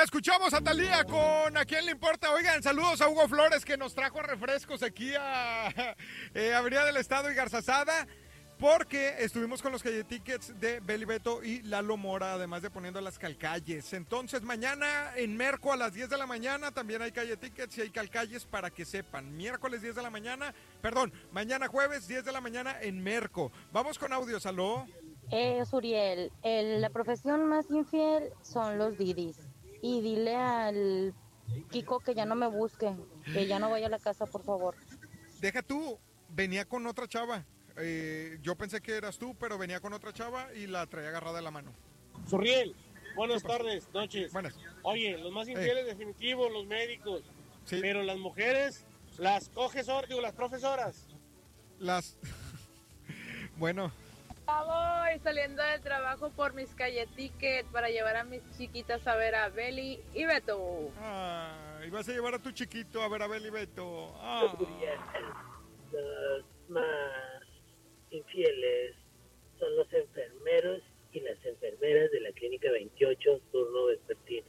Escuchamos a Thalía con ¿A quién le importa? Oigan, saludos a Hugo Flores que nos trajo refrescos aquí a Avenida del Estado y Garzazada, porque estuvimos con los calle tickets de Beli Beto y Lalo Mora, además de poniendo las calcalles. Entonces mañana en Merco a las 10 de la mañana también hay calle tickets y hay calcalles para que sepan. Miércoles 10 de la mañana, mañana jueves 10 de la mañana en Merco. Vamos con audios, ¿aló? Suriel, la profesión más infiel son los didis. Y dile al Kiko que ya no me busque, que ya no vaya a la casa, por favor. Deja tú, venía con otra chava. Yo pensé que eras tú, pero venía con otra chava y la traía agarrada de la mano. Suriel, buenas tardes, noches. Buenas. Oye, los más infieles definitivos, los médicos. Sí. Pero las mujeres, las las profesoras. Bueno. Voy saliendo del trabajo por mis calle tickets para llevar a mis chiquitas a ver a Beli y Beto. Y vas a llevar a tu chiquito a ver a Beli y Beto. Los más infieles son los enfermeros y las enfermeras de la clínica 28, turno vespertino.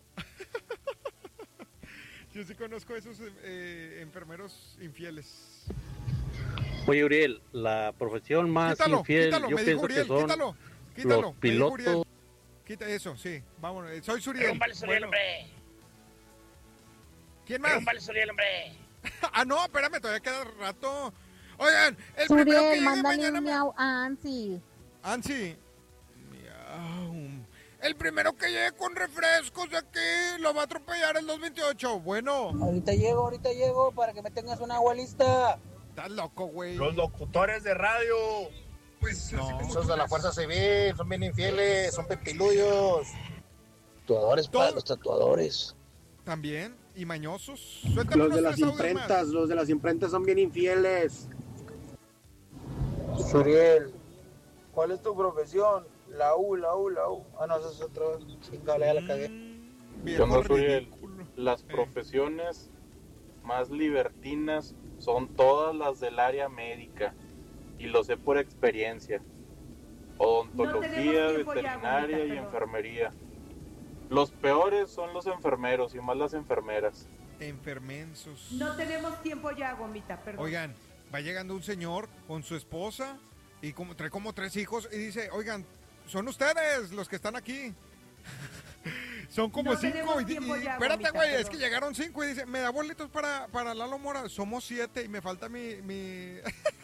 Yo sí conozco a esos enfermeros infieles. Oye, Uriel, la profesión más infiel, yo pienso Uriel, que son quítalo, los pilotos. Quita eso, sí, vámonos, soy Suriel. Rúmbale, Suriel, hombre. ¿Quién más? Rúmbale, Suriel, hombre. No, espérame, todavía queda rato. Oigan, el Suriel, primero que llegue mándale mañana... un miau a Ansi. Miau. El primero que llegue con refrescos de aquí lo va a atropellar el 228. Bueno. Ahorita llego para que me tengas una agua lista. Estás loco, güey. Los locutores de radio. Pues no. Esos de la Fuerza Civil son bien infieles, son pepiluyos. Tatuadores para los tatuadores. También, y mañosos. Los de las imprentas son bien infieles. Suriel, ¿cuál es tu profesión? La U. Ah, no, esa es otra. Chingale, ya la cagué. Yo no, Suriel. Las profesiones más libertinas son todas las del área médica. Y lo sé por experiencia. Odontología, veterinaria y enfermería. Los peores son los enfermeros y más las enfermeras. Enfermensos. No tenemos tiempo ya, Gomita, perdón. Oigan, va llegando un señor con su esposa y trae como 3 hijos y dice, oigan, son ustedes los que están aquí. Son como 5 espérate, güey, es que llegaron 5 y dice, me da boletos para Lalo Mora. Somos 7 y me falta mi...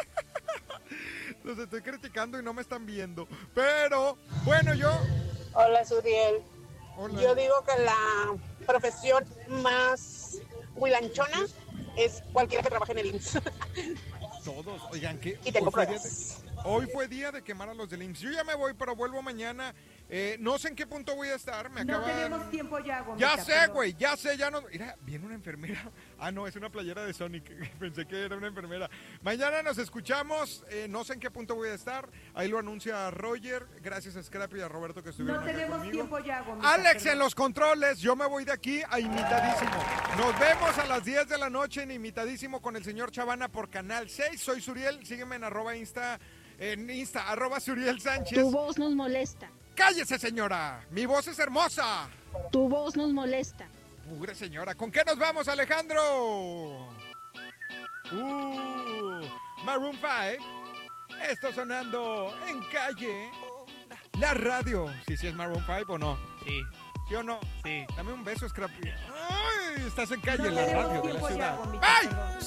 Los estoy criticando y no me están viendo. Pero, bueno, yo... Hola, Suriel. Hola. Yo digo que la profesión más huilanchona es cualquiera que trabaje en el IMSS. Todos, oigan, ¿qué? Y tengo pruebas. Hoy fue día de quemar a los del IMSS. Yo ya me voy, pero vuelvo mañana. No sé en qué punto voy a estar. No tenemos tiempo ya, Gomita. Ya sé, güey, ya sé, ya no... Mira, viene una enfermera. No, es una playera de Sonic. Pensé que era una enfermera. Mañana nos escuchamos. No sé en qué punto voy a estar. Ahí lo anuncia Roger. Gracias a Scrappy y a Roberto que estuvieron aquí conmigo. No tenemos tiempo ya, Gomita. Alex en los controles. Yo me voy de aquí a Imitadísimo. Nos vemos a las 10 de la noche en Imitadísimo con el señor Chavana por Canal 6. Soy Suriel. Sígueme en @Insta, @Suriel Sánchez. Tu voz nos molesta. ¡Cállese, señora! ¡Mi voz es hermosa! Tu voz nos molesta. Pugre, señora. ¿Con qué nos vamos, Alejandro? Maroon 5. Esto sonando en Calle. La radio. Sí, es Maroon 5 o no. Sí. ¿Sí o no? Sí. Dame un beso, Scrappy. ¡Ay! Estás en Calle, la radio de la ciudad. ¡Ay!